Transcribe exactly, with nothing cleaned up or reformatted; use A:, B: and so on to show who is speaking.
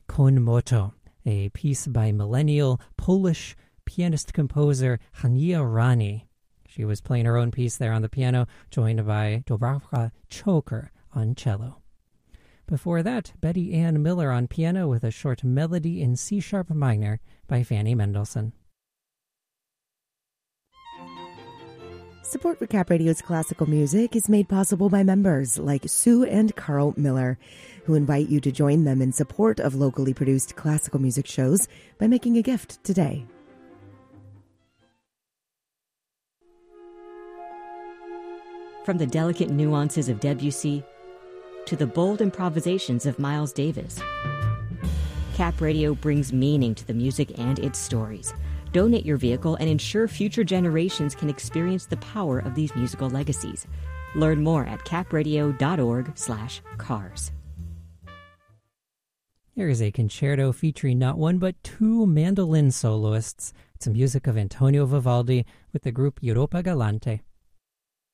A: Con Moto, a piece by millennial Polish pianist-composer Hania Rani. She was playing her own piece there on the piano, joined by Dubravka Choker on cello. Before that, Betty Ann Miller on piano with a short melody in C-sharp minor by Fanny Mendelssohn.
B: Support for Cap Radio's classical music is made possible by members like Sue and Carl Miller, who invite you to join them in support of locally produced classical music shows by making a gift today.
C: From the delicate nuances of Debussy to the bold improvisations of Miles Davis, Cap Radio brings meaning to the music and its stories. Donate your vehicle and ensure future generations can experience the power of these musical legacies. Learn more at capradio.org slash cars.
A: Here is a concerto featuring not one but two mandolin soloists. It's the music of Antonio Vivaldi with the group Europa Galante.